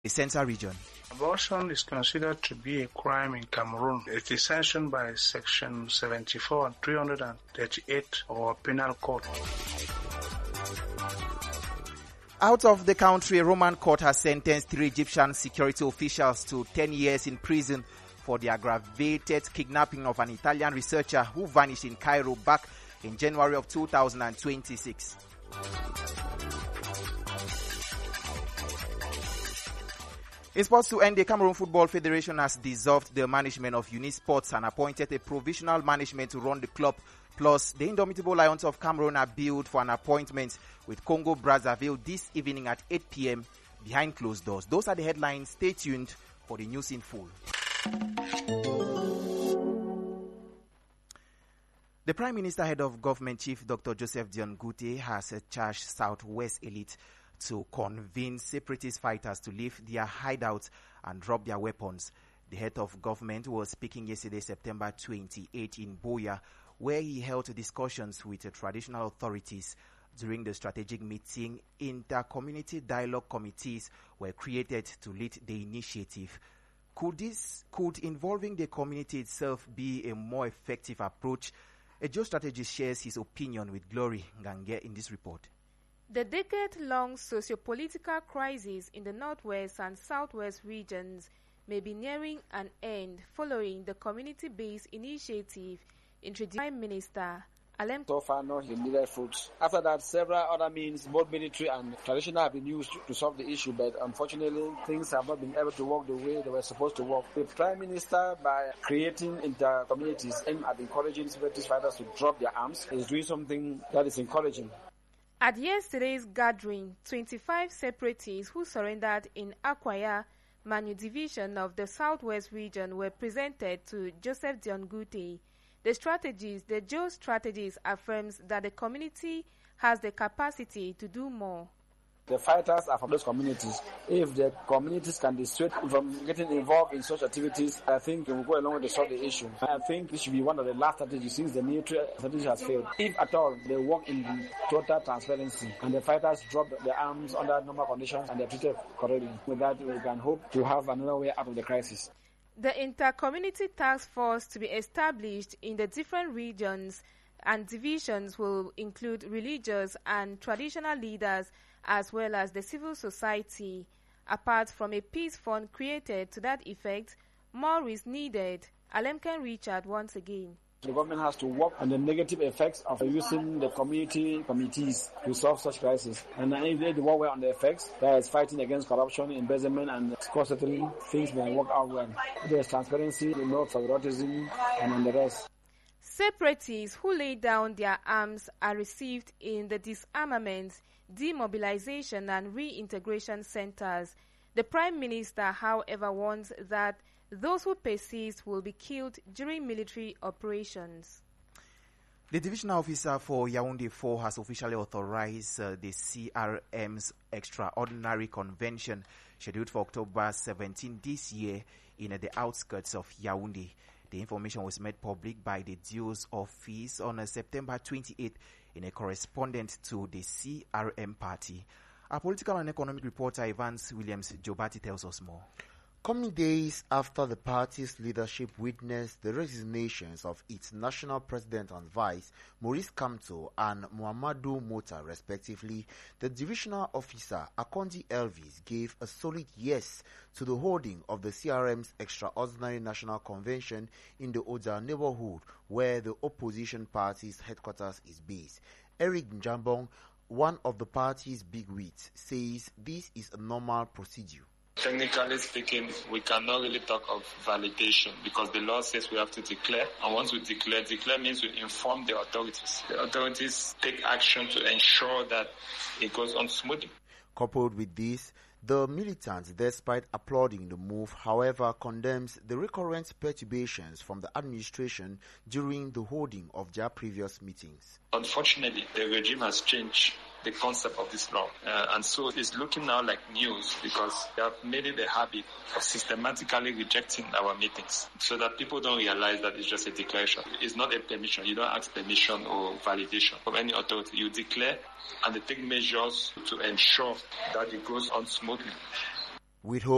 the Central region. Abortion is considered to be a crime in Cameroon. It is sanctioned by Section 74 and 338 of our Penal Code. Out of the country, a Roman court has sentenced 3 Egyptian security officials to 10 years in prison for the aggravated kidnapping of an Italian researcher who vanished in Cairo back in January of 2026. In sports to end, the Cameroon Football Federation has dissolved the management of Unisports and appointed a provisional management to run the club. Plus, the Indomitable Lions of Cameroon are billed for an appointment with Congo Brazzaville this evening at 8 p.m. behind closed doors. Those are the headlines. Stay tuned for the news in full. The Prime Minister, Head of Government Chief Dr. Joseph Dion Ngute has charged Southwest elite to convince separatist fighters to leave their hideouts and drop their weapons. The head of government was speaking yesterday, September 28, in Boya, where he held discussions with the traditional authorities. During the strategic meeting, inter-community dialogue committees were created to lead the initiative. Could involving the community itself be a more effective approach? A geostrategist shares his opinion with Glory Ngange in this report. The decade-long socio-political crisis in the northwest and southwest regions may be nearing an end following the community-based initiative introduced by Prime Minister Alem. So far, no immediate fruits. After that, several other means, both military and traditional, have been used to solve the issue, but unfortunately, things have not been able to work the way they were supposed to work. The Prime Minister, by creating inter-communities aimed at encouraging separatist fighters to drop their arms, is doing something that is encouraging. At yesterday's gathering, 25 separatists who surrendered in Akwaya, Manu division of the southwest region were presented to Joseph Dion Ngute. The geostrategist affirms that the community has the capacity to do more. The fighters are from those communities. If the communities can dissuade from getting involved in such activities, I think it will go a long way to solve the issue. I think this should be one of the last strategies since the military strategy has failed. If at all, they work in total transparency and the fighters drop their arms under normal conditions and they're treated correctly. With that, we can hope to have another way out of the crisis. The inter-community task force to be established in the different regions and divisions will include religious and traditional leaders as well as the civil society. Apart from a peace fund created to that effect, more is needed. Alemken Richard once again. The government has to work on the negative effects of using the community committees to solve such crises. And if they work well on the effects, that is fighting against corruption, embezzlement, and cost settling, things may work out well. There's transparency, no favoritism, and on the rest. Separatists who lay down their arms are received in the disarmament, demobilization and reintegration centers. The Prime Minister, however, warns that those who persist will be killed during military operations. The divisional officer for Yaoundé 4 has officially authorized the CRM's extraordinary convention scheduled for October 17 this year in the outskirts of Yaoundé. The information was made public by the DIO's office on September 28 in a correspondence to the CRM party. Our political and economic reporter Evans Williams Jobati tells us more. Coming days after the party's leadership witnessed the resignations of its national president and vice, Maurice Kamto and Muhammadu Mota respectively, the divisional officer Akondi Elvis gave a solid yes to the holding of the CRM's extraordinary national convention in the Oda neighborhood where the opposition party's headquarters is based. Eric Njambong, one of the party's bigwigs, says this is a normal procedure. Technically speaking, we cannot really talk of validation because the law says we have to declare. And once we declare means we inform the authorities. The authorities take action to ensure that it goes on smoothly. Coupled with this, the militants, despite applauding the move, however, condemns the recurrent perturbations from the administration during the holding of their previous meetings. Unfortunately, the regime has changed the concept of this law. And so it's looking now like news because they have made it a habit of systematically rejecting our meetings so that people don't realize that it's just a declaration. It's not a permission. You don't ask permission or validation from any authority. You declare and they take measures to ensure that it goes on smoothly. With hope